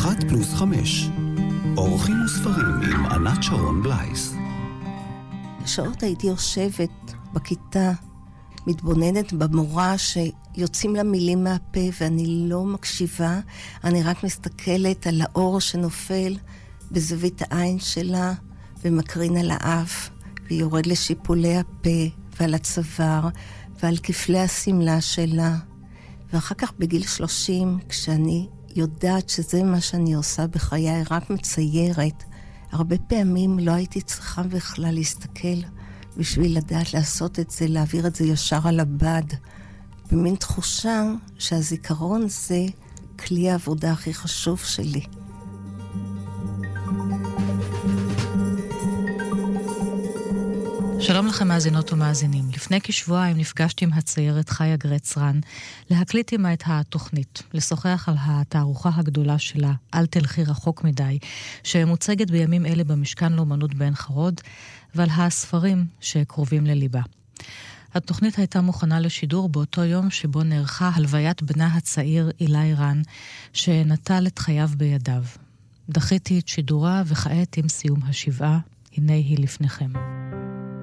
1+5 אורחים וספרים עם ענת שרון בלייס. שעות הייתי יושבת בכיתה, מתבוננת במורה שיוצאים לה מילים מהפה ואני לא מקשיבה, אני רק מסתכלת על האור שנופל בזווית העין שלה ומקרין על האף ויורד לשיפולי הפה ועל הצוואר ועל כפלי הסמלה שלה. ואחר כך בגיל 30, כשאני יודעת שזה מה שאני עושה בחיי, רק מציירת, הרבה פעמים לא הייתי צריכה בכלל להסתכל בשביל לדעת לעשות את זה, להעביר את זה ישר על הבד. במין תחושה שהזיכרון זה כלי העבודה הכי חשוב שלי. שלום לכם מאזינות ומאזינים. לפני כשבועיים נפגשתי עם הציירת חיה גרצרן להקליט עמה את התוכנית, לשוחח על התערוכה הגדולה שלה, אל תלכי רחוק מדי, שמוצגת בימים אלה במשכן לאומנות בעין חרוד, ועל הספרים שקרובים לליבה. התוכנית הייתה מוכנה לשידור באותו יום שבו נערכה הלוויית בנה הצעיר אילי רן, שנטל את חייו בידיו. דחיתי את שידורה וכעת עם סיום השבעה, הנה היא לפניכם.